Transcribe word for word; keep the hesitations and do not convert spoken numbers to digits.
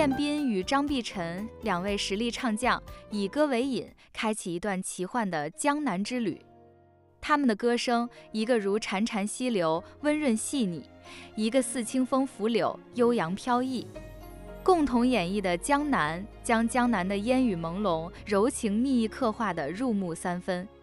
彦斌与张碧晨两位实力唱将以歌为引，开启一段奇幻的江南之旅。他们的歌声，一个如潺潺溪流，温润细腻；一个似清风拂柳，悠扬飘逸。共同演绎的江南，将江南的烟雨朦胧、柔情蜜意刻画得入木三分。